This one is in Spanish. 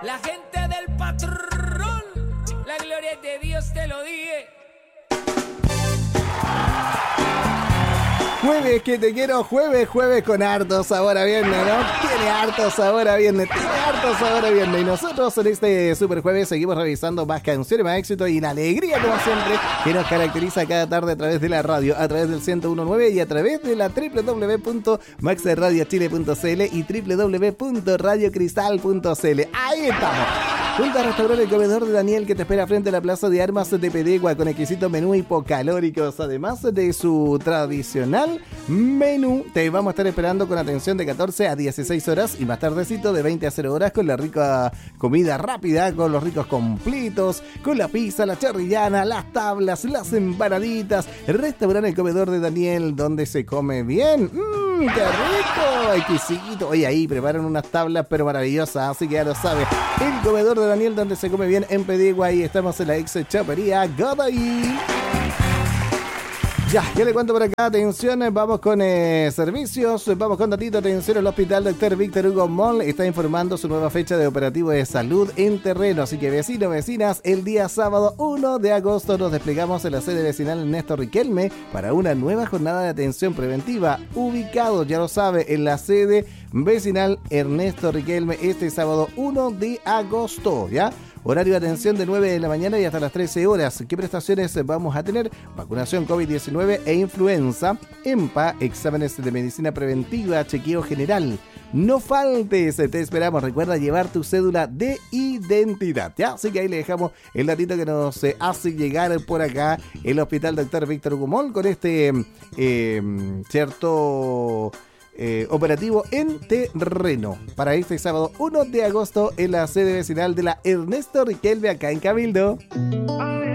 La gente del patrón, la gloria es de Dios, te lo dije. Jueves que te quiero, jueves con harto sabor a viernes, ¿no? Tiene harto sabor a viernes, Y nosotros en este super jueves seguimos revisando más canciones, más éxitos y la alegría, como siempre, que nos caracteriza cada tarde a través de la radio, a través del 101.9 y a través de la www.maxradiochile.cl y www.radiocristal.cl. Ahí estamos. Junto a Restaurante El Comedor de Daniel, que te espera frente a la Plaza de Armas de Pedegua con exquisito menú hipocalóricos. Además de su tradicional menú, te vamos a estar esperando con atención de 14 a 16 horas y más tardecito de 20 a 0 horas con la rica comida rápida, con los ricos completos, con la pizza, la chorrillana, las tablas, las empanaditas. Restaurante El Comedor de Daniel, donde se come bien. ¡Qué rico! Exquisito. Oye, ahí preparan unas tablas pero maravillosas, así que ya lo sabes. El Comedor de Daniel, donde se come bien en Pedigua, y estamos en la ex chapería Godoy. Ya le cuento por acá, atención, vamos con servicios, vamos con datito, atención, el Hospital Dr. Víctor Hugo Moll está informando su nueva fecha de operativo de salud en terreno, así que vecinos, vecinas, el día sábado 1 de agosto nos desplegamos en la sede vecinal Ernesto Riquelme para una nueva jornada de atención preventiva, ubicado, ya lo sabe, en la sede vecinal Ernesto Riquelme este sábado 1 de agosto, ¿ya? Horario de atención de 9 de la mañana y hasta las 13 horas. ¿Qué prestaciones vamos a tener? Vacunación COVID-19 e influenza, EMPA, exámenes de medicina preventiva, chequeo general. No faltes, te esperamos. Recuerda llevar tu cédula de identidad, ¿ya? Así que ahí le dejamos el datito que nos hace llegar por acá el Hospital Dr. Víctor Hugo Moll con este cierto... operativo en terreno para este sábado 1 de agosto en la sede vecinal de la Ernesto Riquelme acá en Cabildo.